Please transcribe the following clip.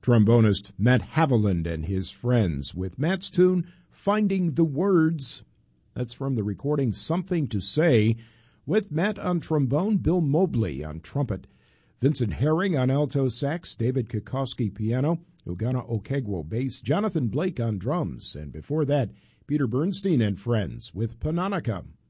Trombonist Matt Haviland and his friends with Matt's tune, Finding the Words. That's from the recording Something to Say, with Matt on trombone, Bill Mobley on trumpet, Vincent Herring on alto sax, David Kikoski piano, Ugana Okegwo bass, Jonathan Blake on drums, and before that, Peter Bernstein and friends with Pananica.